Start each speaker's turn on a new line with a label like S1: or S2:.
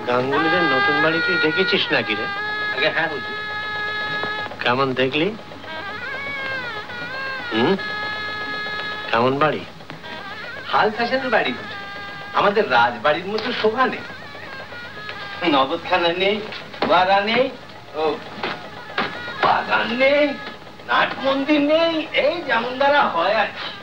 S1: গাঙ্গুলিদের নতুন বাড়ি তুই দেখেছিস নাকি রে?
S2: আগে হ্যাঁ হুজুর।
S1: কেমন দেখলি? কেমন বাড়ি?
S2: হাল ফ্যাশনের বাড়ি হুজুর, আমাদের রাজবাড়ির মতো শোভা নেই, নগদখানা নেই, বাড়া নেই, ও বাগান নেই, নাট মন্দির নেই, এই যেমন দ্বারা হয় আর কি।